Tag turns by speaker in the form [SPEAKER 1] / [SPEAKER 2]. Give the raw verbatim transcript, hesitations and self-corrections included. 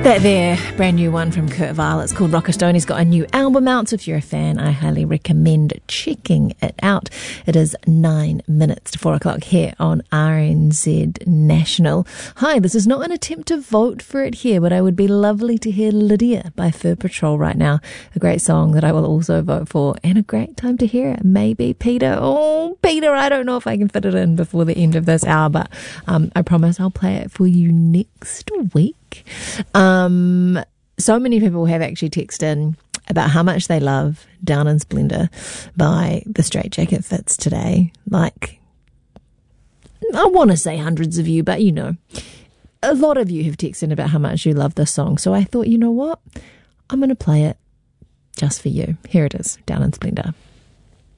[SPEAKER 1] That there, brand new one from Kurt Weill. It's called Rocker Stone. He's got a new album out, so if you're a fan, I highly recommend checking it out. It is nine minutes to four o'clock here on R N Z National. Hi, this is not an attempt to vote for it here, but I would be lovely to hear Lydia by Fur Patrol right now. A great song that I will also vote for, and a great time to hear it. Maybe Peter. Oh, Peter, I don't know if I can fit it in before the end of this hour, but um, I promise I'll play it for you next week. Um, so many people have actually texted in about how much they love Down in Splendour by the Straight Jacket Fits today. Like, I want to say hundreds of you, but you know, a lot of you have texted in about how much you love this song. So I thought, you know what? I'm going to play it just for you. Here it is, Down in Splendour.